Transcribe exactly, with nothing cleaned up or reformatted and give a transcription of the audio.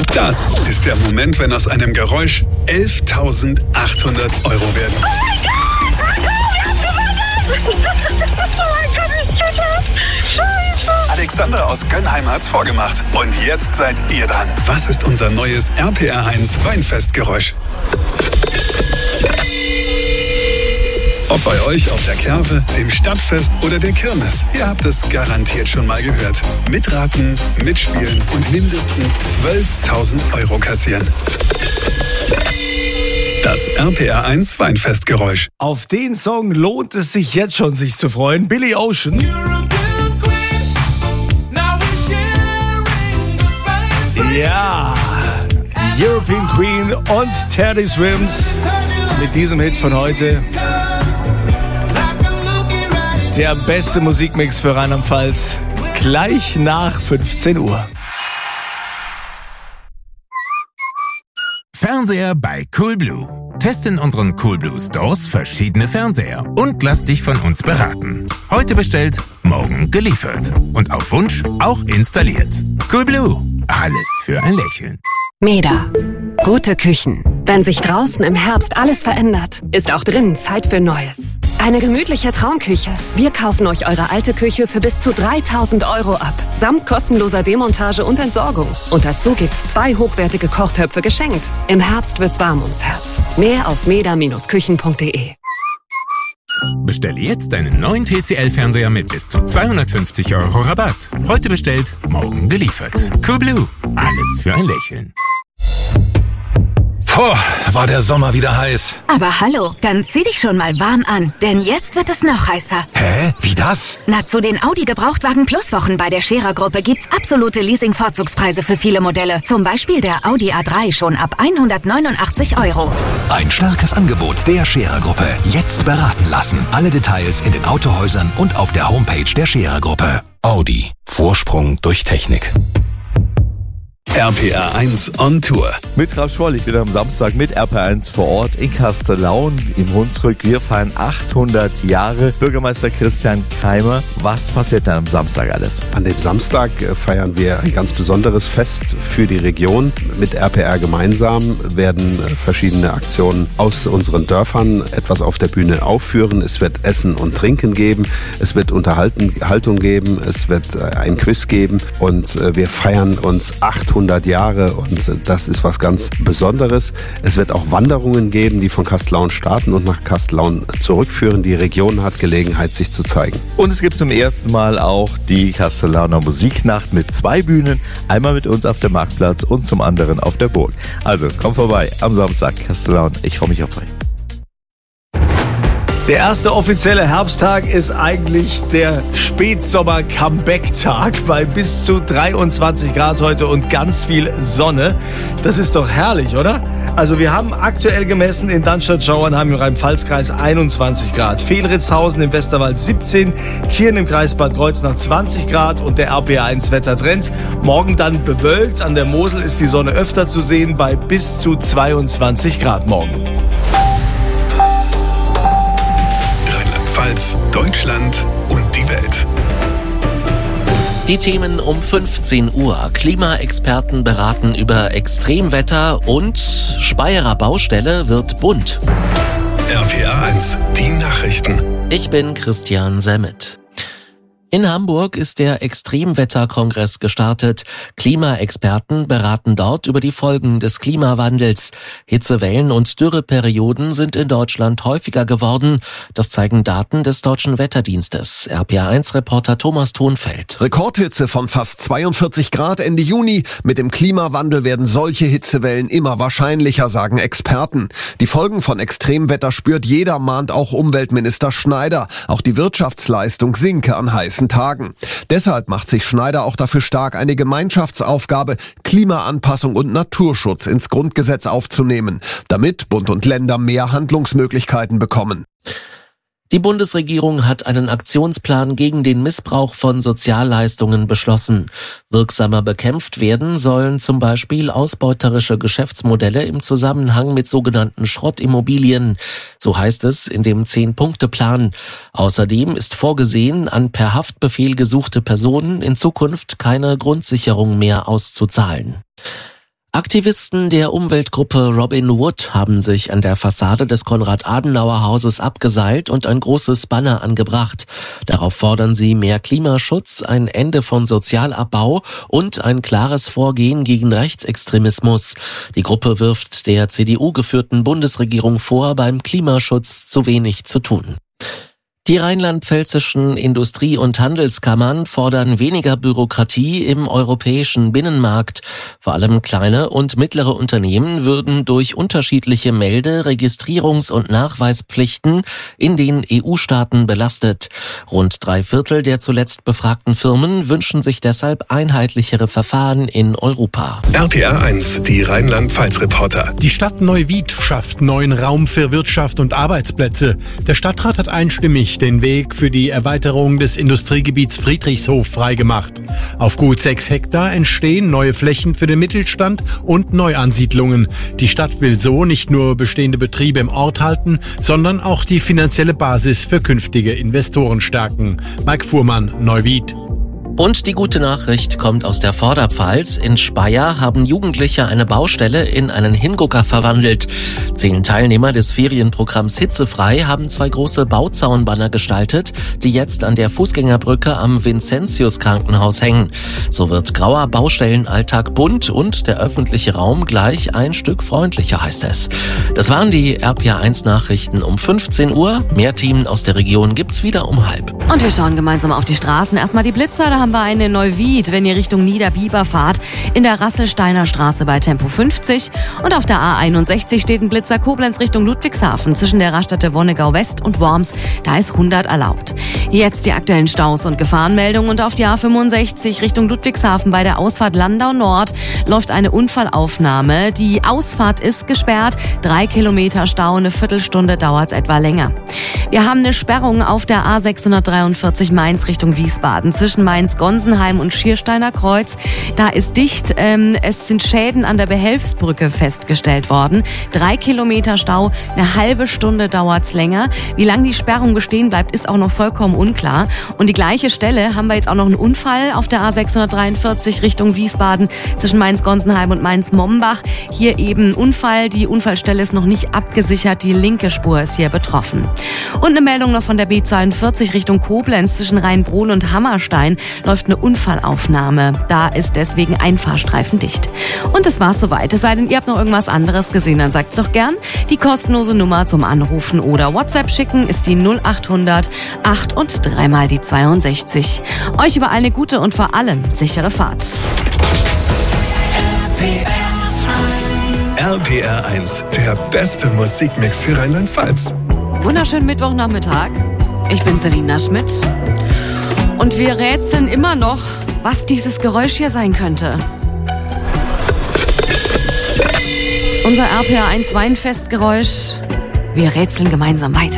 Das ist der Moment, wenn aus einem Geräusch elftausendachthundert Euro werden. Oh mein Gott! Oh mein Gott, ich check das! Scheiße! Alexander aus Gönnheim hat's vorgemacht. Und jetzt seid ihr dran. Was ist unser neues R P R eins Weinfestgeräusch? Ob bei euch auf der Kerwe, dem Stadtfest oder der Kirmes, ihr habt es garantiert schon mal gehört. Mitraten, mitspielen und mindestens zwölftausend Euro kassieren. Das R P R eins Weinfestgeräusch. Auf den Song lohnt es sich jetzt schon, sich zu freuen. Billy Ocean. Ja, European Queen und Teddy Swims mit diesem Hit von heute. Der beste Musikmix für Rheinland-Pfalz. Gleich nach fünfzehn Uhr. Fernseher bei Coolblue. Teste in unseren Coolblue Stores verschiedene Fernseher und lass dich von uns beraten. Heute bestellt, morgen geliefert. Und auf Wunsch auch installiert. Coolblue. Alles für ein Lächeln. Meda. Gute Küchen. Wenn sich draußen im Herbst alles verändert, ist auch drinnen Zeit für Neues. Eine gemütliche Traumküche. Wir kaufen euch eure alte Küche für bis zu dreitausend Euro ab. Samt kostenloser Demontage und Entsorgung. Und dazu gibt's zwei hochwertige Kochtöpfe geschenkt. Im Herbst wird's warm ums Herz. Mehr auf meda Bindestrich küchen punkt de. Bestelle jetzt deinen neuen T C L-Fernseher mit bis zu zweihundertfünfzig Euro Rabatt. Heute bestellt, morgen geliefert. Coolblue. Alles für ein Lächeln. Puh, war der Sommer wieder heiß. Aber hallo, dann zieh dich schon mal warm an, denn jetzt wird es noch heißer. Hä? Wie das? Na, zu den Audi Gebrauchtwagen Plus Wochen bei der Scherer-Gruppe gibt's absolute Leasing-Vorzugspreise für viele Modelle. Zum Beispiel der Audi A drei schon ab hundertneunundachtzig Euro. Ein starkes Angebot der Scherer-Gruppe. Jetzt beraten lassen. Alle Details in den Autohäusern und auf der Homepage der Scherer-Gruppe. Audi. Vorsprung durch Technik. R P R eins on Tour. Mit Ralf Schwoll, ich bin am Samstag mit R P R eins vor Ort in Kastellaun im Hunsrück. Wir feiern achthundert Jahre. Bürgermeister Christian Keimer, was passiert denn am Samstag alles? An dem Samstag feiern wir ein ganz besonderes Fest für die Region. Mit R P R gemeinsam werden verschiedene Aktionen aus unseren Dörfern etwas auf der Bühne aufführen. Es wird Essen und Trinken geben, es wird Unterhaltung geben, es wird ein Quiz geben und wir feiern uns achthundert Jahre und das ist was ganz Besonderes. Es wird auch Wanderungen geben, die von Kastellaun starten und nach Kastellaun zurückführen. Die Region hat Gelegenheit, sich zu zeigen. Und es gibt zum ersten Mal auch die Kastellauner Musiknacht mit zwei Bühnen. Einmal mit uns auf dem Marktplatz und zum anderen auf der Burg. Also komm vorbei am Samstag, Kastellaun. Ich freue mich auf euch. Der erste offizielle Herbsttag ist eigentlich der Spätsommer-Comeback-Tag bei bis zu dreiundzwanzig Grad heute und ganz viel Sonne. Das ist doch herrlich, oder? Also wir haben aktuell gemessen in Dannstatt-Schauernheim im Rhein-Pfalz-Kreis einundzwanzig Grad, Fehlritzhausen im Westerwald siebzehn, Kirn im Kreis Bad Kreuznach zwanzig Grad und der R P R eins Wettertrend. Morgen dann bewölkt, an der Mosel ist die Sonne öfter zu sehen bei bis zu zweiundzwanzig Grad morgen. Deutschland und die Welt. Die Themen um fünfzehn Uhr. Klimaexperten beraten über Extremwetter und Speyerer Baustelle wird bunt. R P R eins, die Nachrichten. Ich bin Christian Semmet. In Hamburg ist der Extremwetterkongress gestartet. Klimaexperten beraten dort über die Folgen des Klimawandels. Hitzewellen und Dürreperioden sind in Deutschland häufiger geworden. Das zeigen Daten des Deutschen Wetterdienstes. R P R eins Reporter Thomas Thonfeld. Rekordhitze von fast zweiundvierzig Grad Ende Juni. Mit dem Klimawandel werden solche Hitzewellen immer wahrscheinlicher, sagen Experten. Die Folgen von Extremwetter spürt jeder, mahnt auch Umweltminister Schneider. Auch die Wirtschaftsleistung sinke an heißen Tagen. Deshalb macht sich Schneider auch dafür stark, eine Gemeinschaftsaufgabe, Klimaanpassung und Naturschutz ins Grundgesetz aufzunehmen, damit Bund und Länder mehr Handlungsmöglichkeiten bekommen. Die Bundesregierung hat einen Aktionsplan gegen den Missbrauch von Sozialleistungen beschlossen. Wirksamer bekämpft werden sollen zum Beispiel ausbeuterische Geschäftsmodelle im Zusammenhang mit sogenannten Schrottimmobilien. So heißt es in dem Zehn-Punkte-Plan. Außerdem ist vorgesehen, an per Haftbefehl gesuchte Personen in Zukunft keine Grundsicherung mehr auszuzahlen. Aktivisten der Umweltgruppe Robin Wood haben sich an der Fassade des Konrad-Adenauer-Hauses abgeseilt und ein großes Banner angebracht. Darauf fordern sie mehr Klimaschutz, ein Ende von Sozialabbau und ein klares Vorgehen gegen Rechtsextremismus. Die Gruppe wirft der C D U-geführten Bundesregierung vor, beim Klimaschutz zu wenig zu tun. Die rheinland-pfälzischen Industrie- und Handelskammern fordern weniger Bürokratie im europäischen Binnenmarkt. Vor allem kleine und mittlere Unternehmen würden durch unterschiedliche Melde-, Registrierungs- und Nachweispflichten in den E U-Staaten belastet. Rund drei Viertel der zuletzt befragten Firmen wünschen sich deshalb einheitlichere Verfahren in Europa. R P R eins, die Rheinland-Pfalz-Reporter. Die Stadt Neuwied schafft neuen Raum für Wirtschaft und Arbeitsplätze. Der Stadtrat hat einstimmig den Weg für die Erweiterung des Industriegebiets Friedrichshof freigemacht. Auf gut sechs Hektar entstehen neue Flächen für den Mittelstand und Neuansiedlungen. Die Stadt will so nicht nur bestehende Betriebe im Ort halten, sondern auch die finanzielle Basis für künftige Investoren stärken. Mike Fuhrmann, Neuwied. Und die gute Nachricht kommt aus der Vorderpfalz. In Speyer haben Jugendliche eine Baustelle in einen Hingucker verwandelt. Zehn Teilnehmer des Ferienprogramms Hitzefrei haben zwei große Bauzaunbanner gestaltet, die jetzt an der Fußgängerbrücke am Vincentius-Krankenhaus hängen. So wird grauer Baustellenalltag bunt und der öffentliche Raum gleich ein Stück freundlicher, heißt es. Das waren die R P R eins Nachrichten um fünfzehn Uhr. Mehr Themen aus der Region gibt's wieder um halb. Und wir schauen gemeinsam auf die Straßen. Erstmal die Blitzer, da haben wir einen in Neuwied, wenn ihr Richtung Niederbiber fahrt, in der Rasselsteiner Straße bei Tempo fünfzig. Und auf der A einundsechzig steht ein Blitzer Koblenz Richtung Ludwigshafen zwischen der Raststätte Wonnegau West und Worms. Da ist hundert erlaubt. Jetzt die aktuellen Staus und Gefahrenmeldungen. Und auf die A fünfundsechzig Richtung Ludwigshafen bei der Ausfahrt Landau Nord läuft eine Unfallaufnahme. Die Ausfahrt ist gesperrt. Drei Kilometer Stau, eine Viertelstunde dauert es etwa länger. Wir haben eine Sperrung auf der A sechshundertdreiundvierzig Mainz Richtung Wiesbaden zwischen Mainz Gonsenheim und Schiersteiner Kreuz. Da ist dicht. Ähm, es sind Schäden an der Behelfsbrücke festgestellt worden. Drei Kilometer Stau, eine halbe Stunde dauert's länger. Wie lange die Sperrung bestehen bleibt, ist auch noch vollkommen unklar. Und die gleiche Stelle haben wir jetzt auch noch einen Unfall auf der A sechshundertdreiundvierzig Richtung Wiesbaden zwischen Mainz-Gonsenheim und Mainz-Mombach. Hier eben Unfall. Die Unfallstelle ist noch nicht abgesichert. Die linke Spur ist hier betroffen. Und eine Meldung noch von der B zweiundvierzig Richtung Koblenz zwischen Rheinbrohl und Hammerstein läuft eine Unfallaufnahme. Da ist deswegen ein Fahrstreifen dicht. Und das war's soweit. Es sei denn, ihr habt noch irgendwas anderes gesehen, dann sagt's doch gern. Die kostenlose Nummer zum Anrufen oder WhatsApp schicken ist die null achthundert acht und dreimal die zweiundsechzig. Euch überall eine gute und vor allem sichere Fahrt. R P R eins, der beste Musikmix für Rheinland-Pfalz. Wunderschönen Mittwochnachmittag. Ich bin Selina Schmidt. Und wir rätseln immer noch, was dieses Geräusch hier sein könnte. Unser R P R eins Weinfestgeräusch. Wir rätseln gemeinsam weiter.